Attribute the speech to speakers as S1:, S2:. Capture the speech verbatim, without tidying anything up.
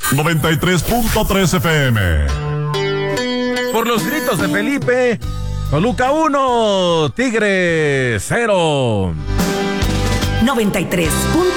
S1: noventa y tres punto tres F M.
S2: Por los gritos de Felipe, Toluca uno, Tigre cero.
S3: noventa y tres punto